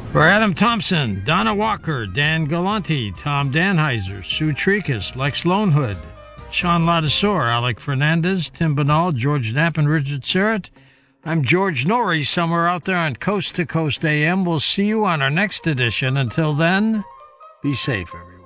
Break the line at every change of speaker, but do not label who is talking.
For Adam Thompson, Donna Walker, Dan Galante, Tom Danheiser, Sue Tricus, Lex Lonehood, Sean Ladisor, Alec Fernandez, Tim Banal, George Knapp, and Richard Serrett, I'm George Norrie, somewhere out there on Coast to Coast AM. We'll see you on our next edition. Until then, be safe, everyone.